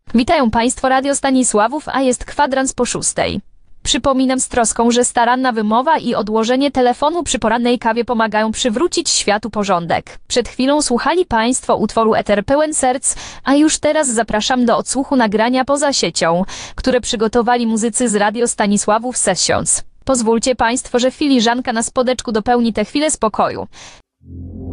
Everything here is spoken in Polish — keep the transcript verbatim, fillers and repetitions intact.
Witają Państwo Radio Stanisławów, a jest kwadrans po szóstej. Przypominam z troską, że staranna wymowa i odłożenie telefonu przy porannej kawie pomagają przywrócić światu porządek. Przed chwilą słuchali Państwo utworu Eter pełen serc, a już teraz zapraszam do odsłuchu nagrania poza siecią, które przygotowali muzycy z Radio Stanisławów Sessions. Pozwólcie Państwo, że filiżanka na spodeczku dopełni tę chwilę spokoju.